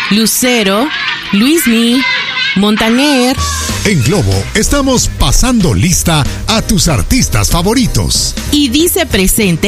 Lucero, Luismi, Montaner. En Globo estamos pasando lista a tus artistas favoritos. Y dice presente